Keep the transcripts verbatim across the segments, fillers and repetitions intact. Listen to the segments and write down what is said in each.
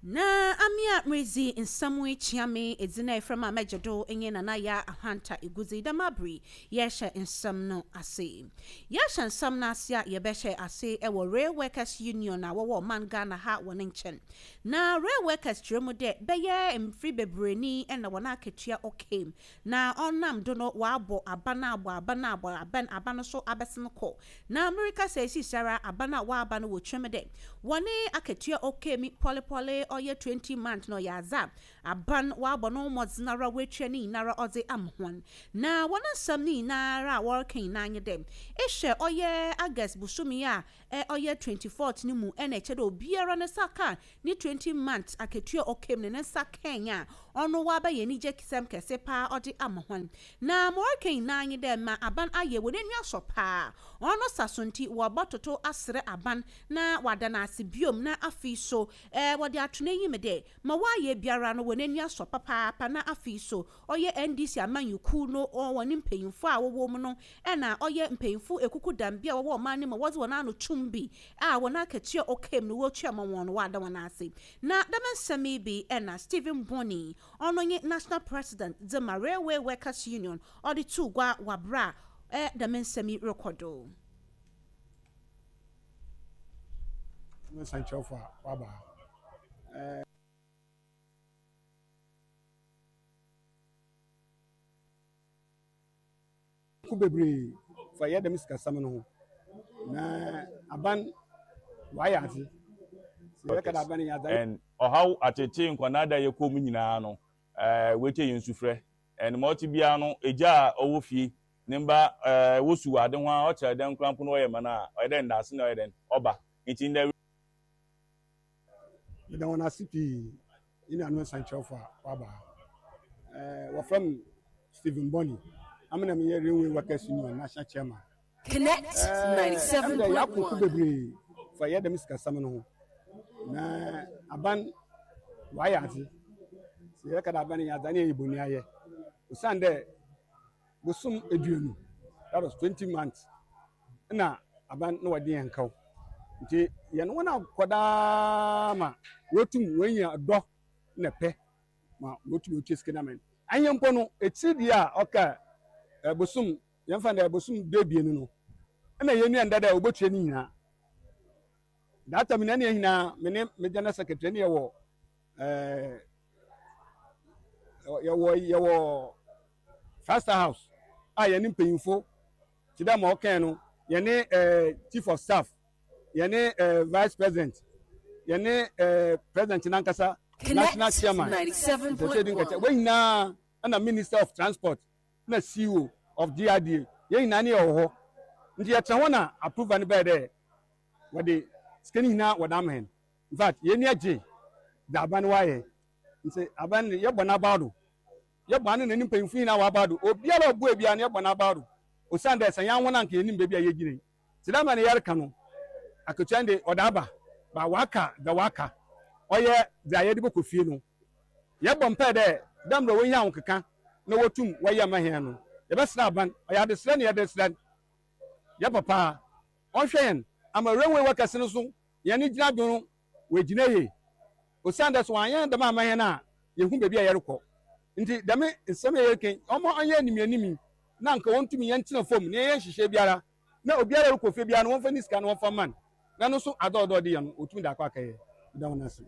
Na amia mrezi insamwe chiame edzina eframa mejedo enye nana ya ahanta iguzi damabri yesha insam no ase yesha insam na asia yebeshe ase ewo Rail Workers Union na wo man Ghana ha woni nchen na Rail Workers tremu de beye mfri bebreni ena wona ketua okem na onam do no wabo abana abo abana abo aban abano so abesen ko na America say si sara abana wa abana wo tremu de woni aketua okemi pole pole oye twenty months no yaza aban wa bono mozinara wetwani nara oze amhon na wana samni nara working nanye dem ehye oye August busumi a e oye twenty-fourth ni mu ene chedo biara ne saka ni twenty months aketua okem ne ne sakanya ono wa ba ye ni je kisem kese pa ode amhon na working nanye dem ma aban aye woni nwa sopa ono sasonti wa bototo asre aban na wadana asibiom na afi so e wode atune yimede ma waye biara no woni nwa so papa pa na afi so oye N D C amanyuku no woni mpanyimfo a wowo mu no e na oye mpanyimfo ekuku dambia wowo ma ne ma woze wona no tumbi a wona katua okem no wotua ma won no wada wona ase na damansami bi e na Stephen Bonney ono nye national president the Railway Workers Union or the two gwa wabra e damansami rekodo no sancho for baba eh ku bebre fa ya dem sika sam no na aban waya ati se ka da aban ya da and ohaw atete nkwanada ye kom nyina no eh wete yensufrɛ and multi bia no eja owo fie nimba eh wosu ade ho a o kire den krampo no ye mana o den ndase na o den oba nti nda da wona sipi ina no sancho for baba eh wa from Stephen Bonney amena me Railway Workers Union national chairman Connect ninety-seven point one. bebre fa ya dem sika sam no na aban waya ati se ka da aban ya da ne iboni aye usande busum eduonu that was twenty months na aban no wadi yankaw nti ye no na koda ma wotum wanya do na pe ma wotum otie skenamen anyempo no etidi a oka busum yemfa na busum debie no na yeni andada obotua ni nyina data mi na ne hina me ne me general secretary ne wo eh yawo yawo Faster House a yeni mpanyimfo tida ma okan no yeni eh chief of staff yeni eh vice president yeni eh president nankasa national chairman ninety-seven point one. we hina na minister of transport na C E O of G R D A ye hina ne ho nti ya tra na approve an be there wade skeni hina wadamhen in fact ye ni age da aban waye nti aban ye bona baado ye bona na nimpa mfu hina wa baado obiara obu ebia na ye bona baado osande san yan wona nka yenim bebia ye gine tidama ne yarka no akotwande odaba ba waka da waka oye da ye de bokofie no ye bompa de damro wo yan keka na wotum waye mahen no ye besra aban oya de sra ne ye de sra ya papa onhwen ama Railway Workers no so ye ni gina dwon we gina ye osanda so anyan da ma mahen na ye hu bebi a ye rekọ nti dame nsem ye ken omo anya animi animi na nka wontumi ye ntina fom ne ye hihye biara na obiara rekọ fe biara no won fa ni sika no won fa man na no so adodo de ye no otumi da kwa akaye da wona se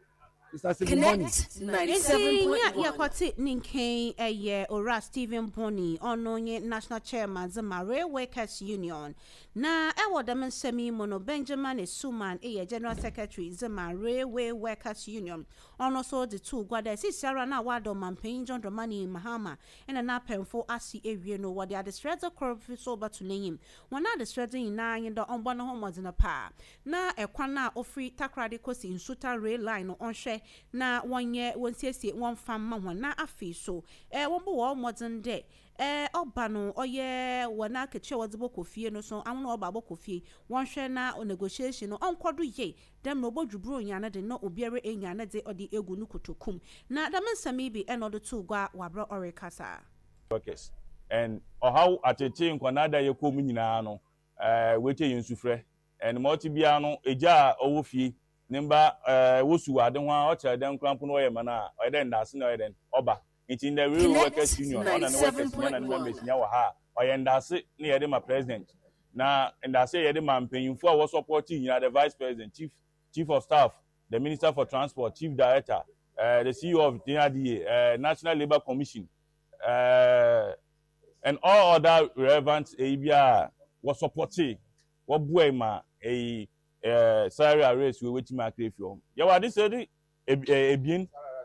Connect ninety-seven point one. ya kwati ninken eye ora Stephen Bonney ono nye national chairman zama Rail Workers Union na ewo damansami mono Benjamin Esuman eye general secretary zama Railway Workers Union ono so the two gwada si sara na wado mampen John Dramani Mahama ena na pemfo asi ewie no wade ade strata corp so batunenyim wana de strata ina yendo onbo no homozina pa na ekwana ofri takrade kosi insuta rail line no onhwe na wonye wonsiesie won famma won na afi so eh wonbo wo modern day eh oba no oye wona keche wozebo kofie no so amono oba bo kofie won hwe na negotiation no onkodo ye dem no bodwubro nya na de no obiare enya na de odi egu no kotokum na damansami bi enodo to gwa wabro orekasa workers and ohaw atete nkwanada ye kom nyina no eh wete yensufrɛ and multi bia no eja owo fie nimba eh wosu ade ho a o chere den krampo no ye mana o den ndase na o den oba in the real workers union ona ne workers union na members nya wa ha o ye ndase na ye de ma president na ndase ye de ma mpanyimfo a wo support nyina the vice president chief chief of staff the minister for transport chief director uh, the C E O of N A D A uh, National Labour Commission uh, and all other relevant area was supporting what boy ma a uh, salary arrest we waiting ma create from ya wa this say e bien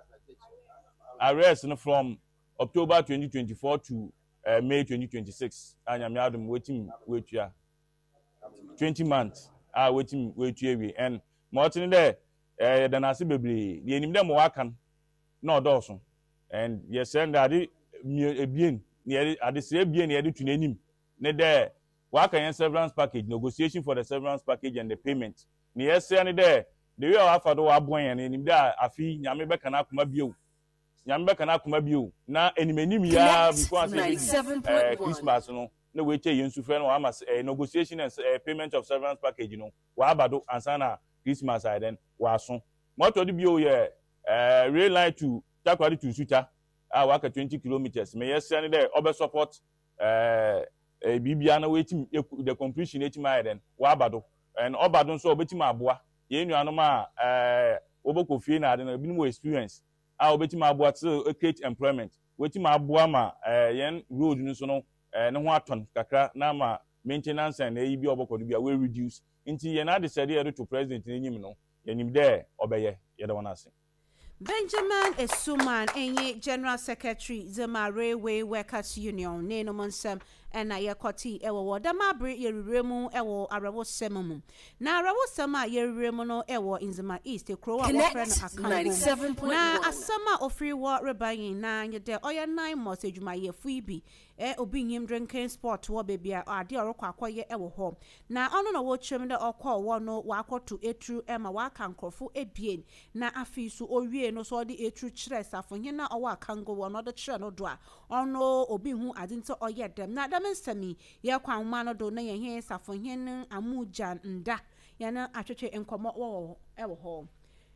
arrest from October twenty twenty-four to uh, May twenty twenty-six anya me adum waiting wait ya twenty months ah waiting wait we and Martin there eh the nasi bebre the enim dem wakan na odoso and yes send that ebien near at the same bien near to nanim ne there wakan severance package negotiation for the severance package and the payment near say there the way of afado abon and enim there afi nyame be kana kuma bio nyame be kana kuma bio na enim enim ya before say Christmas no na we che yensu frɛ no ama negotiation and uh, payment of severance package no wa abado ansana Christmas I then waso moto di bio ye eh rail line to Takwari to Suta ah waka twenty kilometers me yes say there obe support eh eh bibia na wetim the completion etim I then wa abado and obado so obetim aboa ye nuanom a eh obekofie na ade na bi no experience ah obetim aboa to create employment wetim aboa ma eh yen road no so no eh ne ho aton kakra na ma maintenance and e bi obokodo bia we reduce inti ye na de said here to president enyim no yenim there obeye ye da wana ase Benjamin Esuman enye General Secretary Zema Railway Workers Union ne no monsem ena ye koti ewo wodamabri yeruremu ewo arawo semum na arawo sema yeruremu no ewo Inzima East ekro wa wofren na asama ofri wo rebayin na yede oya nine months edwuma ye fuibi e obi nyim drinking sport wo bebia ade orokwa akoye ewo ho na ono na wo twem de okọ wo no wa akoto etru ema wa kankrofo ebien na afisu owie no so de etru kire safonye na owa kango wo no de kire no do a ono obi hu adinto oye dem na dem nsami ye kwanma no do na ye he safonye n amuja nda ya na atwetwe enkomo wo ewo ho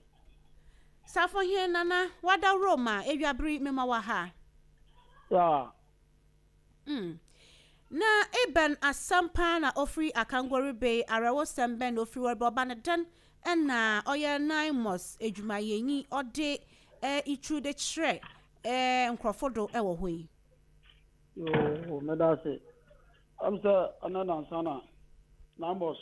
safonye nana wada Roma ewiabri mema wa ha ya mm na eben asampa na ofri akangori bay arawo semben ofri warboba na dan na oya nine months edwuma yenyi ode eh itru de chre eh nkrofodo ewo hoyi yo medase amsa anana sana numbers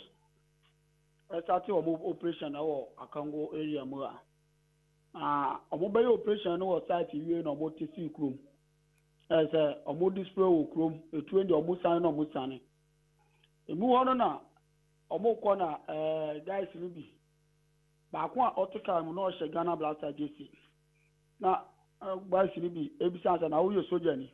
estati omo operation awo akango area mu a ah omo bay operation no site wie no mo tisi krum ese omo display wo krum etu ndi omo san no mo san emu hono na omo ko na eh guys ni bi ba ko a otoka mu no hye Ghana Blaster J C na guys ni bi ebisa sa na wo yo soja ni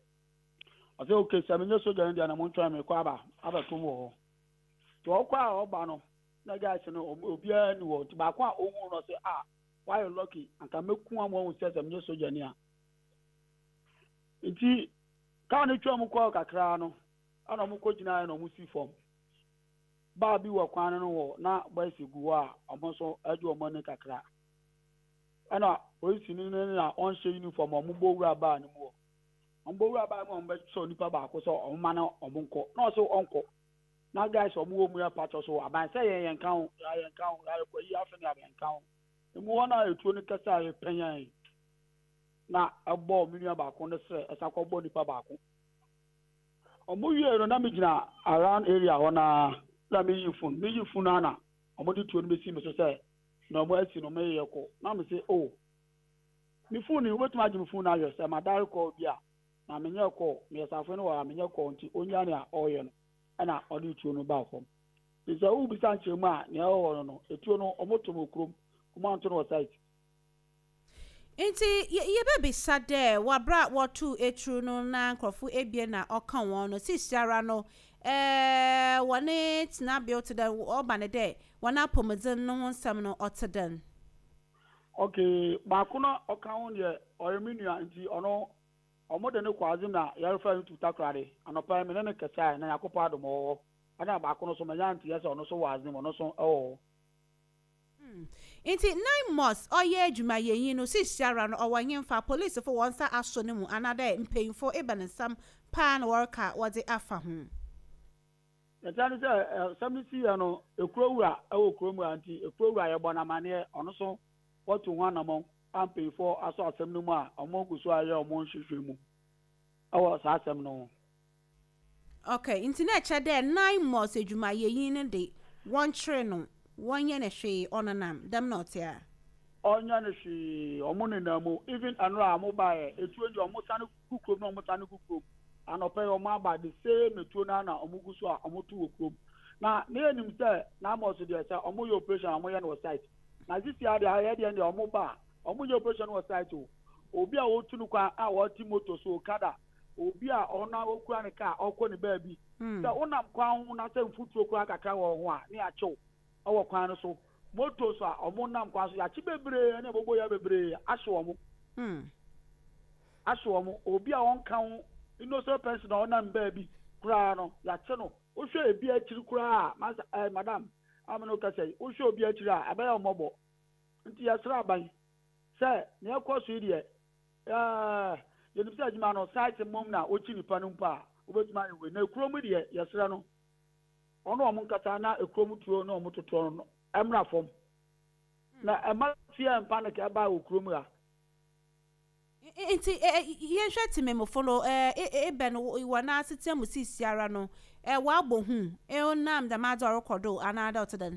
ase okay samenye soja ni dia na mo ntwa me kwa ba aba to wo to okwa a oba no na guys no obia ni wo ba ko a owu no se ah why you lucky anka meku amwo wo se samenye soja ni a iti ka na twa mu kwa kakra no ana mu ko gina na mu si form ba bi wo kwan no wo na ba segu a omo so adu omo ne kakra ana oisi ni na on she uniform omo bowura ba ni mo omo bowura ba mo mbe so nipa ba ko so omo ma na omo nko na so onko na guys omo wo mu ya patcho so aban se yen yen kan yen kan ya ko yi afi na yen kan emu wona etuo ni kasa ye penyan na abo minua ba ko ne se esakọ bo nipa ba ko omo wie no na me gina around area hona la me yifun me yifun na omo di tuo no be si me so se na omo asi no me ye ko na me se oh mi phone ni wetuma gi mi phone na yo se ma dial call bia na me nye ko me safo no wa me nye ko nti onya ne a oye no na odi tuo no ba fom bi se u bi san chemu a ne o no no etuo no omo to mo krom kuma nto no site Inti ye baby sade wabra watu etru no na nkrofo ebie na oka won no sisiara no eh wane tina built the oba de wana pomodin no nsam no oteden okay ba ko no oka won ye oyeminu anti ono omo de ne kwazi na yarfa tu takrare anopa me ne kesa na yakopa do mo ana ba ko no so manya anti yesa ono so wazi mo no so oh Inti nine months oye adwuma yeyin no sisiara no owanyenfa police for wonsa aso ne mu another mpayinfo eba nsam pa na worker wode afa ho. Yatani say samisi ya no ekurowura ewo kuromu anti ekurowura ye bona mane ono so wotu ho anamon ampayinfo aso asem no mu a omo guso aye omo nhwehwe mu. Awo sa asem no. Okay, inti na eche de nine months adwuma yeyin ne de one tre no one ye ne hwe onanam dem not ya. Onya ne hwe omo ne namu even anura amobae etu enje omo sane kukrom no omo sane kukrom. Anope omo aba the same etu na na omo guso a omo tu okrom. Na ne enim say na mo so de say omo ye operation omo ye no site. Na this year de aye de omo ba omo ye operation no site o. Obi a wo tunu kwa a wo ti moto so kada. Obi a ona okura ne ka okọ ne ba bi. Say onam kwa hu na say mfutuo kwa kakra wo ho a ne a chew. Awo kwan no so moto so a omo nam kwan so ya chi bebre na bobo ya bebre ahwe omo hmm ahwe omo obi a won kan innocent person na onam ba bi kura no ya che no o hwe ebi akiri kura a madam ameno ka say o hwe obi akiri a abaya omobo nti ya sra ban say ne ekọ so ide eh ye nipsa ajima no site mom na o chi nipa no mpa obetuma yewe na ekuro mu de ya sra no ono omo nkata na ekrom tuo na omo toto no emra fom na ema fia mpa na ka ba okrom a inti ye hwati memofolo eh ebe no wana sitiam sisiara no eh wa bohu e onam da ma do recordo anada otedan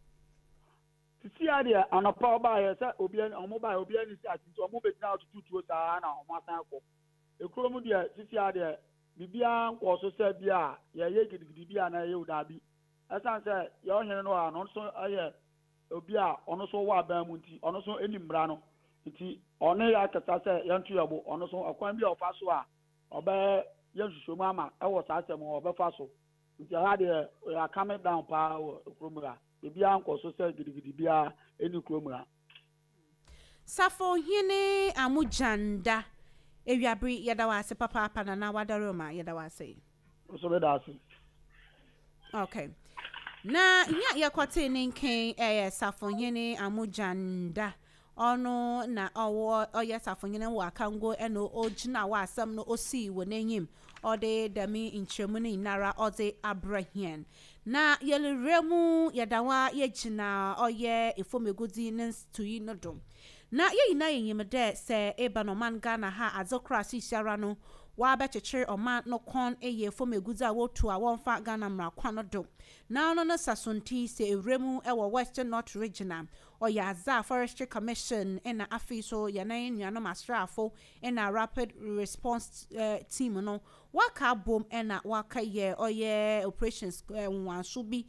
sisia de anapa ba ye sa obi omo ba obi ani si ati omo betina otutuo sa na omo asan ko ekrom de sisia de bibia nko so se bia ye ye gidigidi bia na ye udabi asan se ye ohene no a no so aye obi a ono so wa ban mu nti ono so enimra no nti ono ya kata se ye ntu yabo ono so akwan bia ofa so a oba ye hwehwemu ama e wo sa asem oba fa so nti ha de ya calm down pa kromura bibia nko so se gidigidi bia eni kromura Safo hene amujanda ewiabri yadawase papa papa na na wadaroma yadawase so be da se okay na nya yakote ninken eh safo hene amujanda ono na owo oye safo hene wa kango eno ojina wa asam no osi wo n'enyim ode dami inchemu ni nara ode abrahien na yeliremu yadawa yegina oye ifomegudi nstuyi no dom na ye ina yim de se eba no man Ghana ha azokra sisiara no wa becheche oman no kon eye fomegudi a wotu a wonfa Ghana mra kwano do na no no sasonti se ewremu ewo Western North Regional Oyaza Forestry Commission ena afiso yana nuano masrafo ena rapid response uh, team no waka bom ena waka ye oye operations wanso bi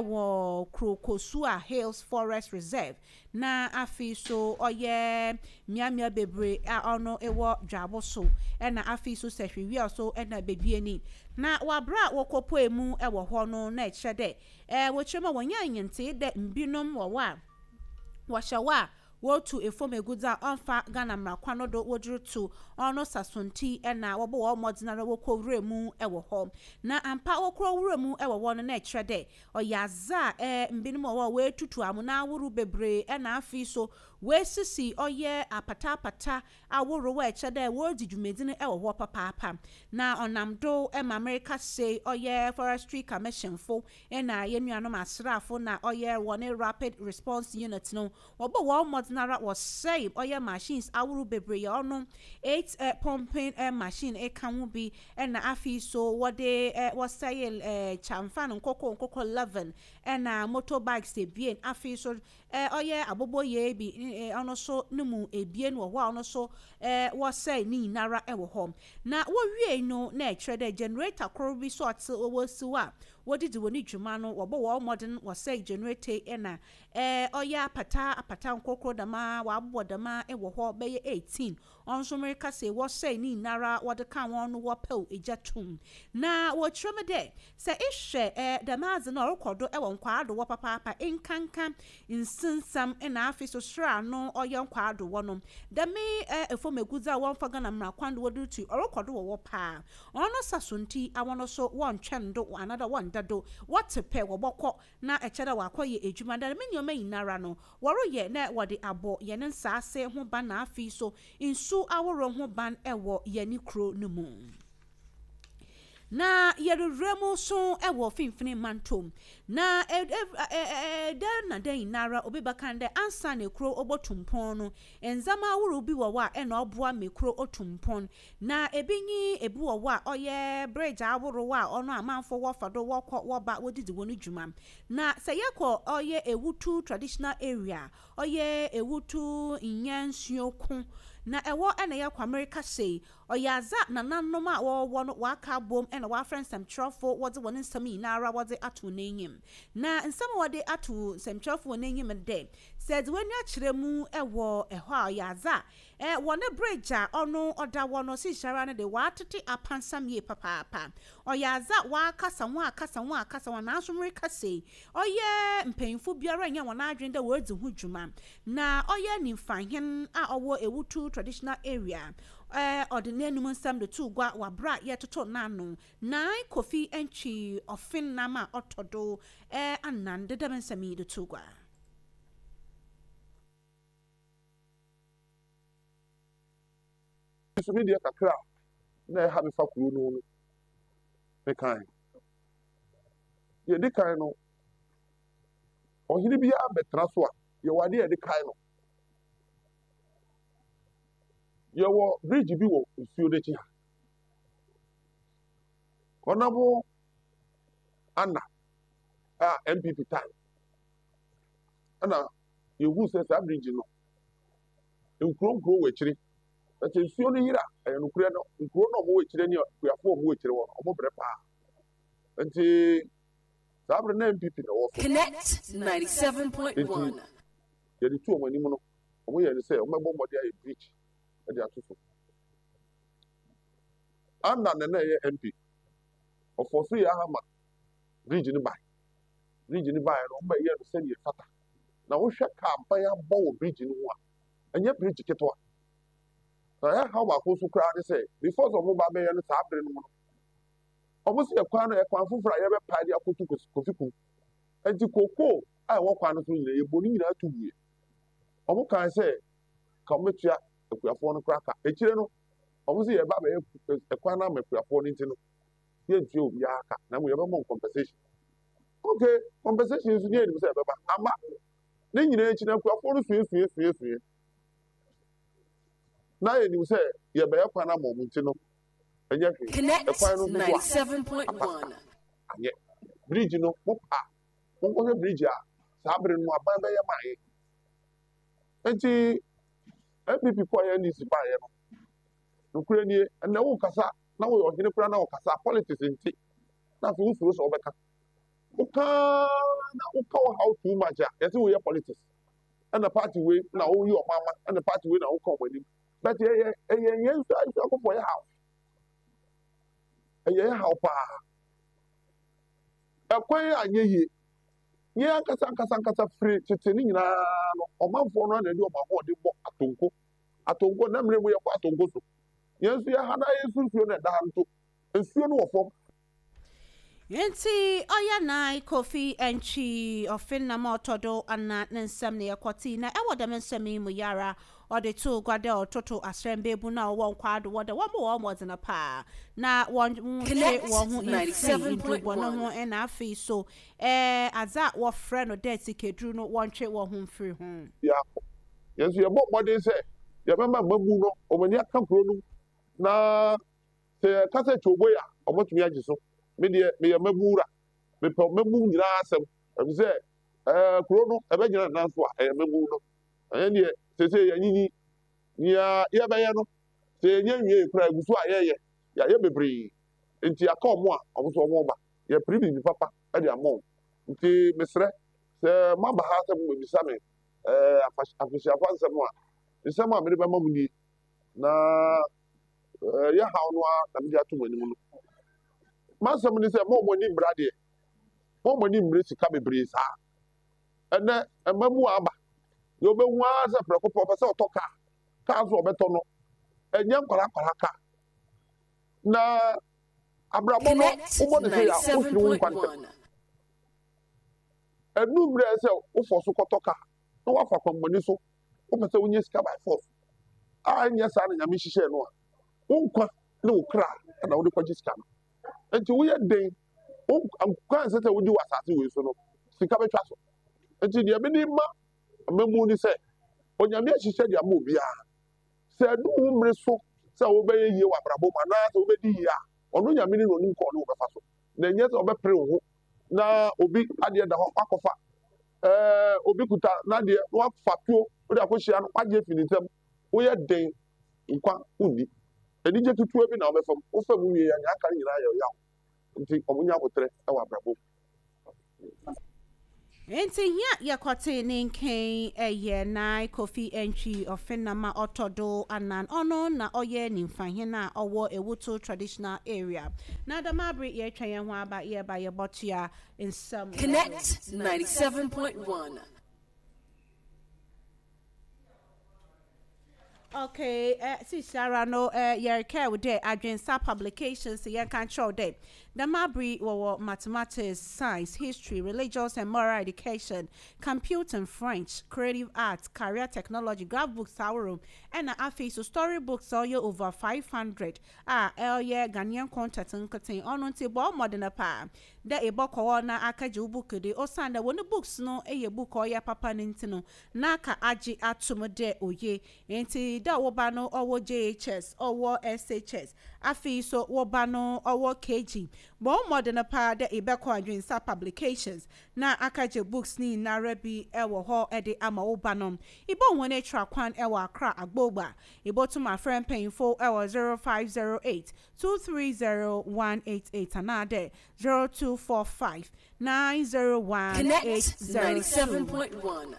ewo Krokosua Hills Forest Reserve na afiso oye miamia bebre a ono ewo dwaboso ena afiso sehwiwi also ena bebieni na wabra wokopo emu ewo ho no na echede eh wochema wonyanyente de mbinom wawa washawa wotu efomegudza onfa Ghana mrakwano do wodrutu ono sasonti ena wobo wo modinara wokowremu ewo ho na ampa wokowremu ewo wo no na ekrede oyaza eh mbinum wo wetutu amuna awuru bebre ena afiso wesisi oye apata apata awuru wo ekrede wodidwumedine ewo ho papa na onamdo em America say oye Forestry Commission fo ena yenuano masrafo na oye one rapid response unit no wobo wo Nara was say oya machines awuru bebre ono eight uh, pumping uh, machine e kan be and afi so what they uh, was say uh, chamfan nkoko nkoko eleven and uh, motorbikes they bien afi so uh, oya abobo ye bi uh, ono so numu e bien wo wa ono so uh, was say ni nara e wo home na wo wie no na trade generator kro bi so at wo siwa what did woni dwuma no wo wo modern was say generator ena eh oya pata apata nkoko dama wa abo dama e wo ho be eighteen onso America say wo say ni nara wo de kan won no wo pel ejatum na wo treme de say ihwe eh dama ze no rekodo e wo nkwa ado wo papa papa enkankan insinsam e na afiso sra no oya nkwa ado wo no dame eh efomegudza won fa Ghana mra kwando wo dutu rekodo wo pa ono sasonti awono so won twendo another one dado what pe wo bokọ na e chere wa akọ ye ejuma da me nyoma yinara no woro ye na wode abo ye ne nsaase ho ba na afi so insu aworo ho ban ewo ye ni kro no mu na yeruremu so ewo finfini mantom na da na den nara obibakande ansa ne kro obotumpon no enzama wuru bi wo wa e na oboa mekro otumpon na ebinyi ebu wo wa oye bridge awuru wa ono amanfo wo fado wo kọ wo ba wodidi wonu dwuma na seyekọ oye ewutu traditional area oye ewutu inyansuokun na ewo ena ye kwa America say oyaza na nanom a wo wo no waka bom ena wa friend some trofo wode won nsam inara wode ato n'enyim na nsam wode ato some trofo n'enyim de said when ya kiremu ewo eho oyaza eh won bridge a ono oda wono si shara ne de watete apansam ye papa papa oyaza wa kasa ho akasa ho akasa wa na America say oye mpanyimfo biara nya won adwen de wodi hu dwuma na oye nimfanhen a owo ewutu traditional area eh ordinary nsam de tu gwa wa bra ye toto nanu nine Kofi Antwi ofin nama otodo eh anan de dem nsami de tu gwa so me dia kakra na ha me fa kuro no no me kan ye de kan no ohiri bia betra so a ye wade ye de kan no ye wo bridge bi wo nsuo de chi ha onabo ana a M P P time ana ye hu se sa bridge no nkro nkro we chiri but nsuo no yira ayo no kure no nkro no mo we chiri ni kuafo mo we chiri wo mo bre pa nti sabre na M P P no wo Connect ninety-seven point one. ye di tu o mani mu no mo ye ni se o mebo mo dia e bridge e dia tufu ana na na ye M P ofoso ya hama bridge ni bai bridge ni bai no mo ye no se ni fata na wo hwe campaign abo bridge ni ho a enye bridge keto na ya ha ba ko su kra ni se before so mo ba me ye no sabre no mo omo se ekwan no ekwan fufura ye be pa dia kotu kofiku enti koko ai wo kwan no so nyina ye boni nyina tu wie omo kan se ka metua ekuafo no kra ka ekire no omo se ye ba be ekwan na mekuafo no ntino ye ntua obi aka na mo ye be mo compensation okay compensation is nye ni se be ba ama ne nyina echi na ekuafo no sue sue sue sue na ye ni se ye be ekwan na mo ntino Connect ninety-seven point one. Anye bridge no mo pa mo ko bridge a sabre no aban be ye mai enti M P P ko ye ni sipa ye no no kure ni na wo kasa na wo ohine kura na wo kasa politics enti na so usuro so obeka o ka na o ka how too much a ye say wo ye politics and the party way na wo yi o mama and the party way na wo come wani but ye ye ye ye so I go for your house eye ha opa ekwan anyeyi nye akasa akasa akasa free tete ni nyina no omanfo no na de omanfo de bo atonko atonko na mre mu ye kwa atonko so yensu ya hana yesu suo na da nto ensuo no wofo Yenti oya nai Kofi Antwi ofin na motodo ana nsam ne yakoti na ewo dem nsami mu yara ode tu gwade ototo asrembe bu na won kwado wode wo mo wo modena pa na won hwe wo hu ninety-seven point one ho e na afi so eh aza wo frɛ no dirty kedru no won hwe wo hu mfiri hu ya yensu ye bo modern say ye bemba mabu no omani aka kro no na se kasa chobo ya omotumi agi so me de me ya mabura me pe mabu nyira asem e say eh kro no e be nyira nanso a e mabu no anya ne se se ya nyinyi ya ya be ya no se nya nwie kura gusu a ye ye ya ye bebre enti aka omo a omo so omo ba ye pribi bi papa e de amon nti mesre se maba ha se mo bisa me eh afisi afanse mo a nsem a me de be mamu ni na ya ha no a na me de ato mani mu no masem ni se mo mo ni brade mo mo ni mbre sika bebre sa ene emamu aba yo be hu asa preko pop se otoka ka so obeto no enye nkwara nkwara ka na abrabo no umo de say a wo kwante enu mre say wo foso kotoka no wa fa kwamboni so wo pese wo nye sika by force a nya sa na nyame hihye no a wo nkwa ne wo kra na wo de kwaji sika no enti wo ye den wo kan se say wo di wasase we so no sika betwa so enti de be ni ma mamu ni say onyame hihye de ama obi a say du wo mre so say wo be ye wa brabo ma na say wo be di ya ono nyame ni no ni ko no wo be fa so na nye say wo be pre wo na obi ade da ho akofa eh obi kuta na de no fatuo wo da ko hia no kwaje finitam wo ye den nkwa uni eni je tutu bi na wo be fam wo fam wie ya nya aka nyina ya ya nti omunya kotre e wa brabo Enti hia yakote ninken eye nai Kofi entry ofenama otodo anan ono na oye nimfahina owo ewuto traditional area. Na da mabri ye twaye ho aba ye ba ye botia in some Connect ninety-seven point one. Okay, uh, see Sarah no uh your care with that Adrensa publications so you can show that the Mabri or mathematics, science, history, religious and moral education, computer and French, creative arts, career technology, graph books our room and a face story books all you over five hundred ah el year Ghanaian content and contain on until ball modern pa that a book or na akaji book de or sanda when the books no a book or ya papa nintino naka aji atumade oye enti da wobano or J H S or S H S afi so wobano or K G bon modern pa de ibeko adwin sa publications na akaje books ni na rebi ewo ho ede ama wobanom ibo won tra kwan ewo akra agboba ibo to my friend painful ewo zero five zero eight two three zero one eight eight anade zero two four five nine zero one eight ninety-seven point one.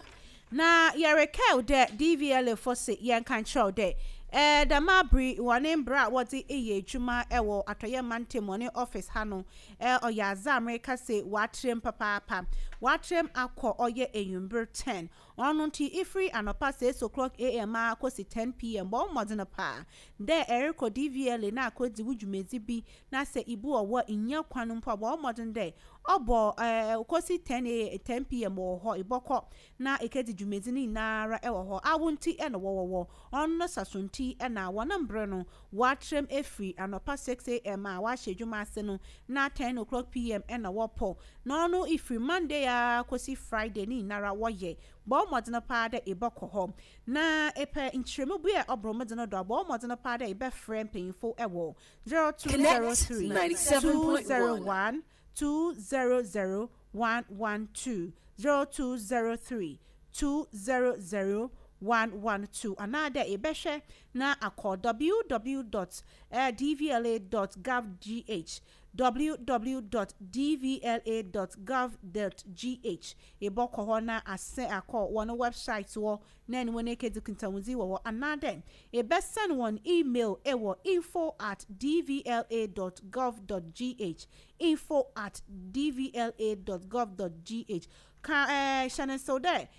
na yere kel de D V L for se yen kan show de eh da mabri wane mbra wodi eye adwuma ewo atoye mante money office hano eh oyaza America se watrem papa papa watrem akọ oye enyumber ten onunti ifri anopa six o'clock a m akosi ten p m bo modern pa de eriko D V L na akodi wudwumezi bi na se ibu owo inya kwanu pa bo modern day obo eh kosi ten p m wo ho iboko na ekedi dwumezi ni nara ewo ho awunti e no wo wo onno sasunti e na wonambre no watrem efri anopa six a m a wa hwedwuma ase no na ten o'clock p m e na wo po no no ifri Monday ya kosi Friday ni nara wo ye bo modern pa de iboko ho na epe nchiremu bu e obro modern do bo modern pa de ibe frame painful ewo zero two zero three two zero one two zero zero one one two zero two zero three two zero zero one one two another ebeshe na akọ w w w dot d v l a dot gov dot g h w w w dot d v l a dot gov dot g h eboko ho na ase akọ one website wo na ni wona ke dikintamuzi wo another ebesen one email ewo info at d v l a dot gov dot g h info at d v l a dot gov dot g h ka eh Shannon so there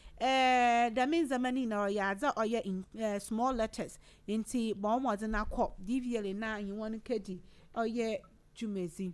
eh that means the money na yaza or ya in uh, small letters inti bon modern akọ D V L A na you want kedi or ya jumezi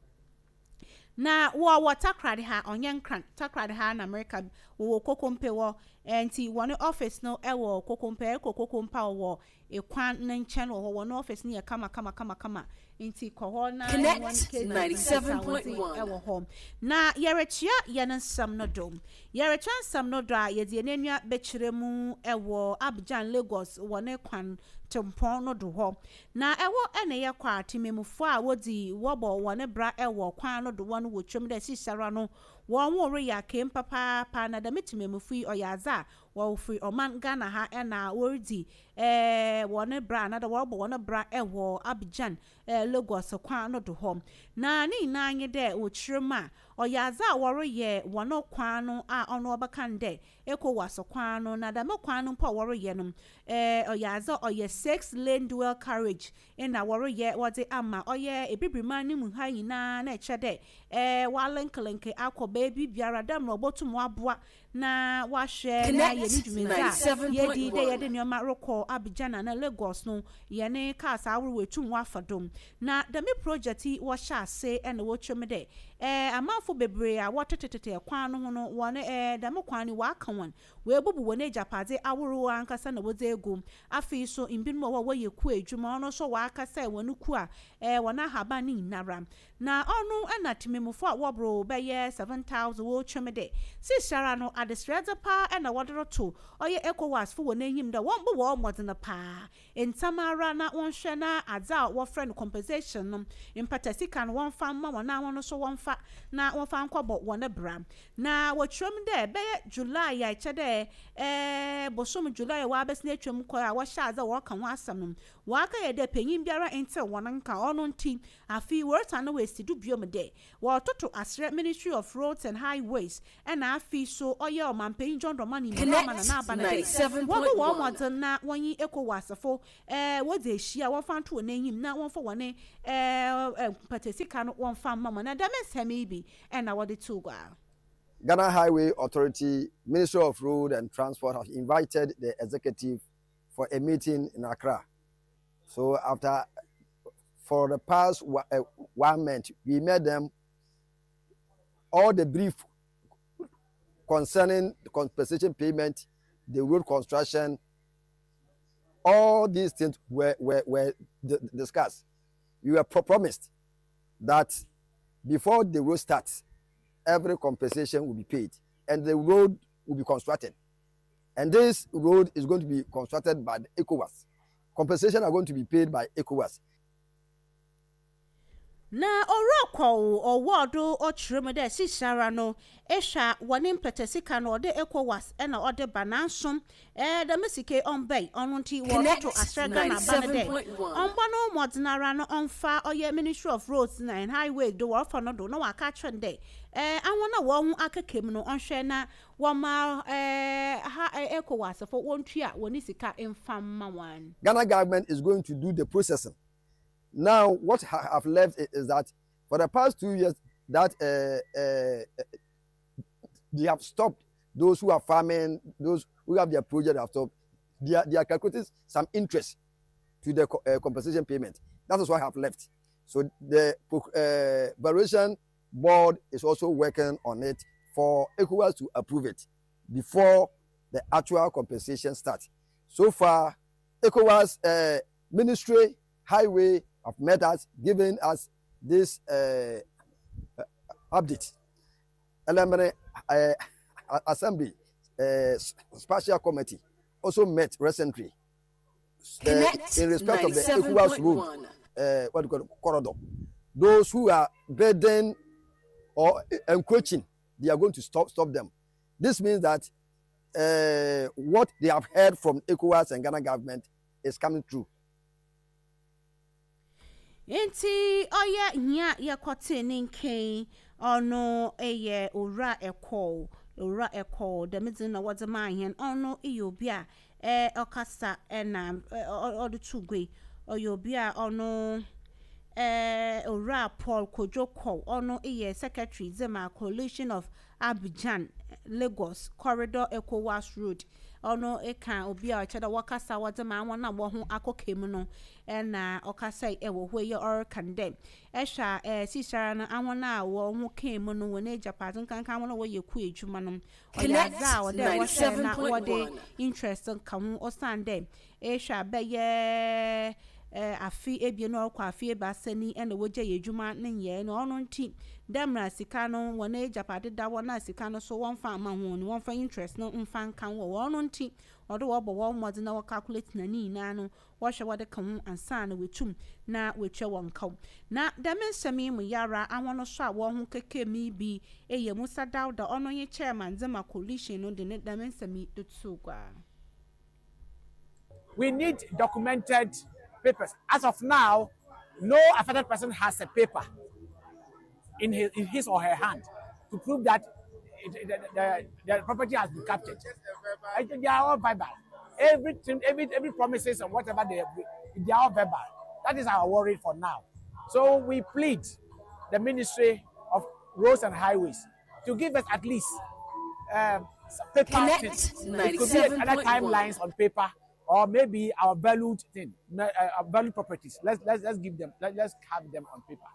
na wo wo takrade ha onyen kran takrade ha na America wo kokompe wo enti one office no e wo kokompe kokompa wo e kwan na nchen wo wo no office ni e kama kama kama kama enti ko ho na ninety-seven point one e wo home na yerechia yenensam no dom yerecha nsam no do a yede enua bekiremu e wo Abidjan Lagos wo ne kwan tempon no do ho na ewo ene ye kwa atimemufo a wodi wobo wo ne bra ewo kwan no do wo no wotwem da sisara no wo wo re ya kem papa pa na da metimemufo oyaza wo free oman Ghana ha ena wordi eh wo ne bra na da wo bo wo ne bra ewo Abidjan eh Lagos kwan no do ho na ni na anye de wo kirema oyaza woro ye wono kwano a ono obakande ECOWAS kwano na da me kwano mpo woro ye no eh oyaza oye six lane dual carriage ina woro ye wode ama oye ebibrima ni mu ha nyina na echede eh walenkelenke akọ baby biara dam no botum aboa na wahwe na ye ni dwumeza ye di de ye de nyoma rokọ Abidjan na Lagos no ye ne cars awuru wetum wafadom na da me project wo sha ase ene wo twem de eh amafo bebre a wotetetete kwan no no wone eh da me kwan ni wa kan won we bubu wone japade awuru ankasa na wode egu afi so imbin mo wo ye ku adwuma ono so wa akasa wonu ku a eh wona haba ni nara na onu anatimemufo a wobro be ye seven thousand wo twem de si shara no adesrede pa ena wodoro to oye ECOWAS fo wona nyim da won bo wo modena pa entamara na won hwe na adza wo friend compensation no impatasika no won fa ma wona won so won fa na won fa nkobo wona bra na wotwem de be July ya chede eh bosom July wa besna atwem ko a wo hya adza wo kan ho asam no wa ka ye de panyin biara ente wona nka ono nti afi worta na we sidu biom de wo toto asre Ministry of Roads and Highways and afi so oye o mampanyin John Romani ni na na aba na de wo wo mo na wonyi ECOWAS fo eh wo de hia wo fa nto na enyim na won fo wone eh patasika no won fa mama na da mesemi bi and na wo de to gwa. Ghana Highway Authority, Ministry of Road and Transport have invited the executive for a meeting in Accra. So after, for the past uh, one month, we met them, all the brief concerning the compensation payment, the road construction, all these things were, were, were discussed. We were promised that before the road starts, every compensation will be paid and the road will be constructed. And this road is going to be constructed by the ECOWAS. Compensation are going to be paid by ECOWAS. Na orokwo owodo ochirem de sisara no ehwa woni mpetesika no de ECOWAS e na ode banansom eh da mesike onbei onunti woto asrega na banade onbo no modinara no onfa oye Ministry of Roads and Highway do worfa no do no waka twende eh awona wo hu akakem no onhwe na woma eh ha ECOWAS for wontua woni sika emfamma wan. Ghana government is going to do the processing. Now, what I have left is that for the past two years, that uh, uh, they have stopped those who are farming, those who have their project have stopped. They are, they are calculating some interest to the uh, compensation payment. That is what I have left. So the uh, valuation board is also working on it for ECOWAS to approve it before the actual compensation starts. So far, ECOWAS uh, Ministry, Highway, have met us, giving us this uh, uh, update. Elementary uh, Assembly uh, Special Committee also met recently uh, in respect of the ECOWAS road, uh, what do you call it, corridor. Those who are burdened or encroaching, they are going to stop stop them. This means that uh, what they have heard from ECOWAS and Ghana government is coming true. Enti oya nya yakote ninke ono eye ora eko ora eko the middle na what the man ono iyobia eh okasa ena odu tugwe oyobia ono eh ora Paul Kojoko ono eye secretary Zema Coalition of Abidjan Lagos Corridor ECOWAS Road ono eka obi a cheda wakasa wadema wona wo ho akokem no na okasa e wo hwe or kande ehwa eh sisara na awona wo ho kem no wona Japan kankan wona wo yeku edwuma no oyaza wo de wo hwe na wo de interest kan ho osande ehwa be ye eh afi ebie no kwa afi eba sani ena woje yedwuma ne ye no ono nti demra sika no wona Japade da wona sika no so won fa ama ho no won fa interest no mfa nkan wo ono nti odo wo bo wo mode na wo calculate na ni na no wo hwe wo de kan ansa na wetum na wetwe won kaw na demensemi mu yara awon so a wo ho keke mi bi eye Musa Dauda ono ye chairman Zema Coalition no de ne demensemi do tsugwa. We need documented papers. As of now, no affected person has a paper in his, in his or her hand. to prove that it, the, the, the property has been captured. I think they are all verbal. Everything, every every promises and whatever they they are all verbal. That is our worry for now. So we plead the Ministry of Roads and Highways to give us at least um, paper. Connect It could be other timelines on paper, or maybe our valued thing, uh, our valued properties. Let's let's let's give them. Let, let's have them on paper.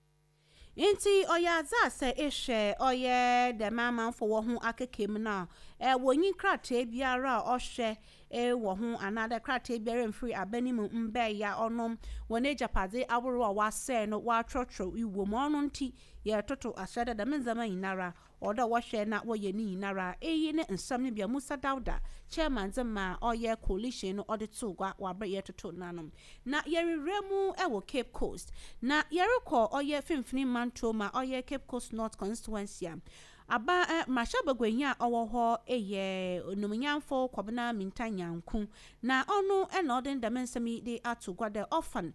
Inti oya za se ehwe oye de mama for wo hu akekem na e wonyi krate biara ohwe e wo hu another krate biara mfiri abanimu mbe ya onom wone japade aworo wa wase no wa trotro iwo mo no nti ye toto asede de menzama inara oda wo hwe na wo ye ni inara eyi ne nsam ne bia Musa Dauda chairman zema oye coalition no ode to gwa wa bre ye toto nanom na ye reremu e wo Cape Coast na ye rekọ oye fimfini Mantoma oye Cape Coast North constituency aba eh, mashabagwenya owo ho eye onumunyanfo kwabena mintanyanku na onu enodin da mensemi de atugwa de orphan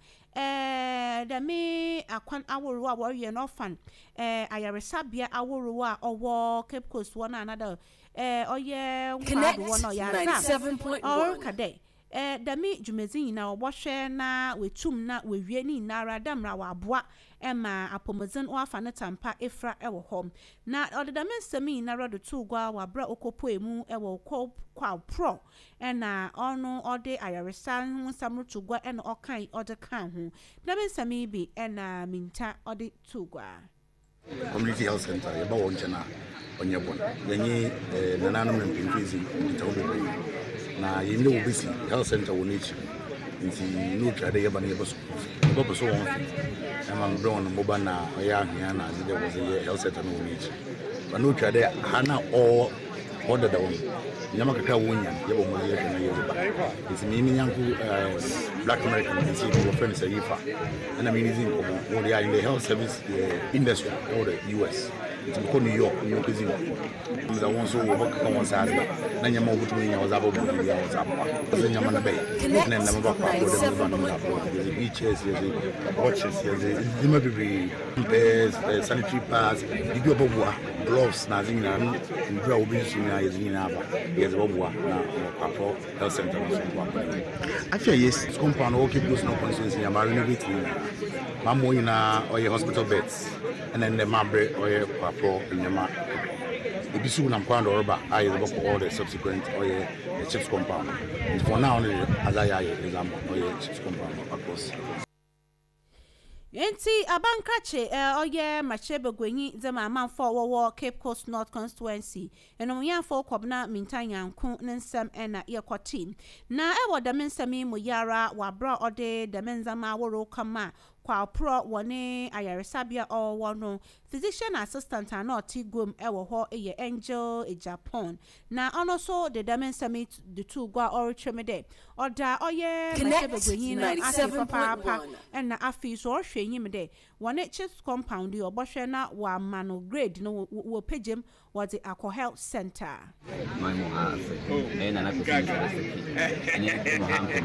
eh da me akwan aworo a worye no orphan eh ayaresabia aworo a owo Cape Coast one another eh oye Connect ninety-seven point one kade eh dami jumezi na oboshe na wetum na wewie ni nara damra wa aboa ema apomozin o afa ne tampa efra ewo hom na odedame nsemi na rodo tugwa wa bra okopo emu ewo kwa pro ena onu ode ayaresa hu samru tugwa ena okan ode kan hu dame nsemi bi ena minta ode tugwa Community Health Center yeba wonchana onyebon yanyi nananum mpinfizi ntawubi na yimle ubisi health center wonichi nti no twade yeba na yeba so yeba so won ama mbron no moba na ya hia na zide wo ze health center no wonichi ba no twade hana o order da won nyama kakra wonya yeba mo ye na yeba nti mimi nyanku Black American nti wo friend say yifa na mimi zin ko wo ya in the health service industry or the U S nti ko New York New York zin mza won so wo ka won sa na nyama obutu nya wazaba bu ya wazaba nyama na be na na mba kwa ko de mba na ko the beaches the watches the zima bibi sanitary pads bibi obobua gloves na zin na ndra obi zin na zin na aba yes obobua na kwa health center no so kwa I feel yes compound all keep those no consistency am renovating mamo ina or hospital beds and then the mabre or kwa pro nyama Ibisu na mkwando roba I is all the subsequent or the chips compound. And for now, as I example, or the chips compound across. Enti abankache eh oye machebe gwenyi zema amanfo wowo Cape Coast North constituency eno yanfo kwabna mintanyanku nsem ena yekotin na ewo da mensemi muyara wabra ode da menzama woro kama kwa pro wone ayaresabia o wono physician assistant anoti gum ewo ho eye Angel e Japan na ono so the dimensity the two gwa or chemede oda oye machebe gwenyi na ninety-seven point one and na afi so hwenyi de one chips compound yo bohwe na wa mano grade no wo pagem was the Aqua Health Center. My mom has and I could and yet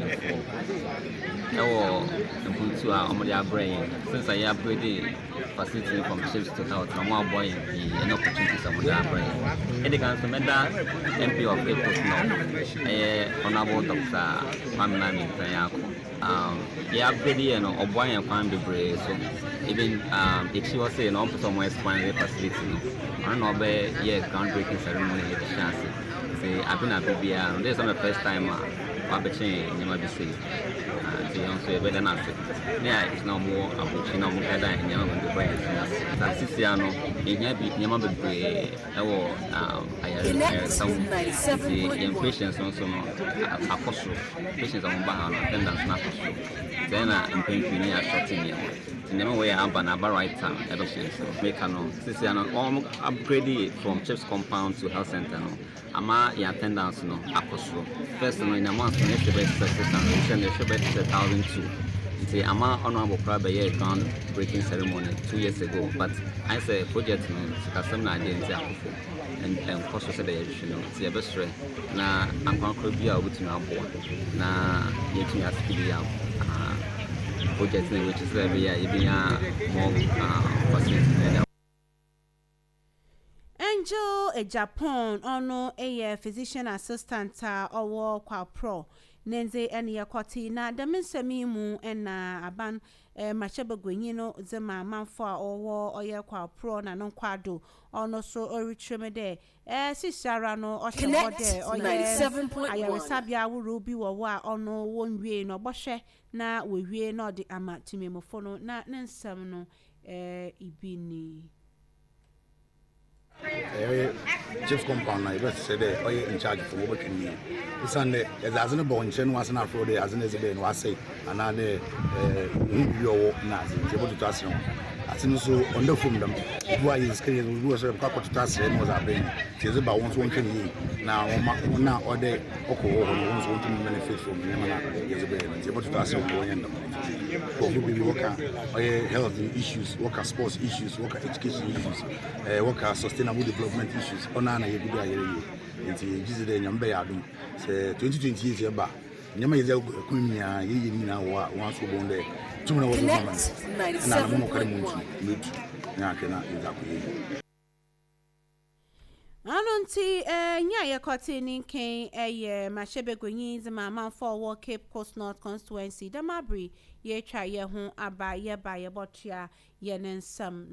oh and to our brain since I upgraded facility from chips to health and more boy and opportunities of my brain. And the council M P of Cape Coast North, a honorable doctor Mamma Tayako. Um, yeah, upgraded and or boy and find the brain so even um if she was saying no some more expanded facility I don't know about yeah groundbreaking ceremony with the chance say I've been a baby and this is my first time I've been changing you might be saying so you say better not yeah it's no more approaching no more than you know the brain that six year no in here be you might be oh um I have some the patients also no apostle patients on back attendance not then I'm thinking you are shorting you never way up and about right time adoption so make no this is an upgrade from chips compound to health center no ama your attendance no apostle first no in a month no should be assistant and should be one thousand two the ama honorable crab year ground breaking ceremony two years ago but I say project no custom na identity akofo and and cost say the you know the best na ankwankro bia obutumi abo na yetumi asiki ya project which is every year even more facilities. Angel a Japan ono a physician assistant uh, owo kwa pro nenze ene yakoti na daminsemi mu ena aban eh, machebe gwenyino zema manfo a owo oye kwa pro na non kwado ono so oritreme de eh sisara no o shewode oye ayaresabia wuru bi wo wa ono wonwie no bohwe na wewie no de ama timemofo no na nensam no eh ibini eh chief compound na ibe say dey oye in charge for what can you Sunday as an born chen was na for dey as an ezebe no say ana dey eh you na able to trust no asinu so on the phone them who are is screen who so kwa to trust no was abin teze ba won so won kan yi na na order okwo won so won to benefit from them na ezebe able to trust no won them for who be work oye health issues work sports issues work education issues eh work sustainable development issues ona na ye gudu ayere ye nti jizide nyambe ya dum se twenty twenty years ba nyama yeze kunya ye ye ni na wa wa so bonde tumuna wo mama na na mo kare mu nti na kena izakuye Anonti eh nya ye koti ni ken eh machebe gwenyi zema man for Cape Coast North constituency Damabri ye twa ye ho aba ye ba ye botia ye nensam